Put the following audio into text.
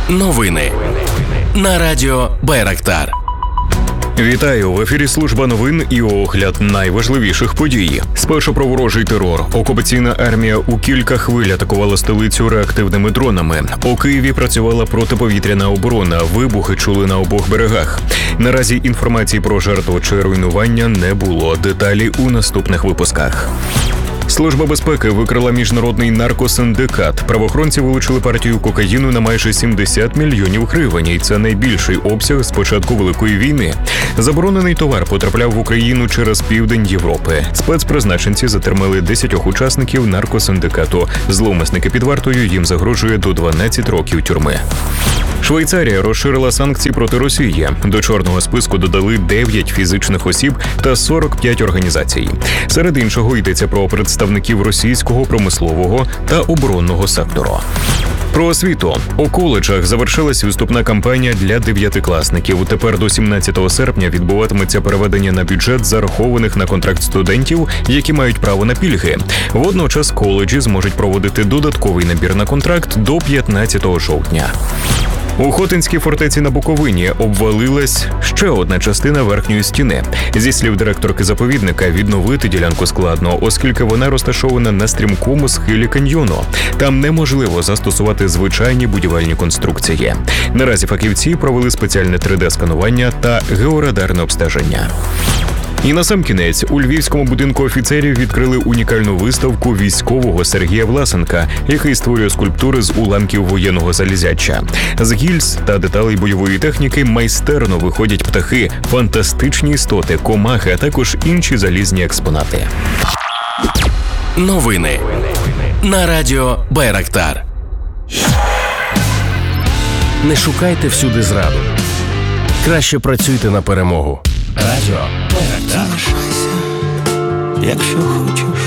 Новини на радіо Байрактар. Вітаю! В ефірі служба новин і огляд найважливіших подій. Спершу про ворожий терор. Окупаційна армія у кілька хвиль атакувала столицю реактивними дронами. У Києві працювала протиповітряна оборона. Вибухи чули на обох берегах. Наразі інформації про жертву чи руйнування не було. Деталі у наступних випусках. Служба безпеки викрила міжнародний наркосиндикат. Правоохоронці вилучили партію кокаїну на майже 70 мільйонів гривень. І це найбільший обсяг з початку Великої війни. Заборонений товар потрапляв в Україну через південь Європи. Спецпризначенці затримали 10 учасників наркосиндикату. Зловмисники під вартою, їм загрожує до 12 років тюрми. Швейцарія розширила санкції проти Росії. До чорного списку додали 9 фізичних осіб та 45 організацій. Серед іншого йдеться про представників російського, промислового та оборонного сектору. Про освіту. У коледжах завершилась вступна кампанія для дев'ятикласників. Тепер до 17 серпня відбуватиметься переведення на бюджет зарахованих на контракт студентів, які мають право на пільги. Водночас коледжі зможуть проводити додатковий набір на контракт до 15 жовтня. У Хотинській фортеці на Буковині обвалилась ще одна частина верхньої стіни. Зі слів директорки заповідника, відновити ділянку складно, оскільки вона розташована на стрімкому схилі каньйону. Там неможливо застосувати звичайні будівельні конструкції. Наразі фахівці провели спеціальне 3D-сканування та георадарне обстеження. І насамкінець, у Львівському будинку офіцерів відкрили унікальну виставку військового Сергія Власенка, який створює скульптури з уламків воєнного залізяча. З гільз та деталей бойової техніки майстерно виходять птахи, фантастичні істоти, комахи, а також інші залізні експонати. Новини на радіо Байрактар. Не шукайте всюди зраду. Краще працюйте на перемогу. Радіо Байрактар. Якщо хочеш.